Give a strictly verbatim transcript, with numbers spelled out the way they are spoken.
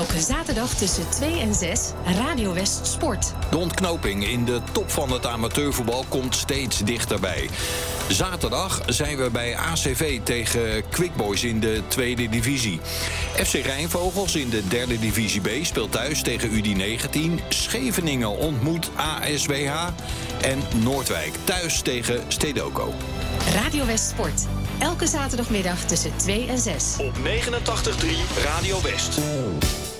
Elke zaterdag tussen twee en zes Radio West Sport. De ontknoping in de top van het amateurvoetbal komt steeds dichterbij. Zaterdag zijn we bij A C V tegen Quick Boys in de tweede divisie. F C Rijnvogels in de derde divisie B speelt thuis tegen U D negentien. Scheveningen ontmoet A S W H. En Noordwijk thuis tegen Stedoco. Radio West Sport. Elke zaterdagmiddag tussen twee en zes. Op negenentachtig komma drie Radio West.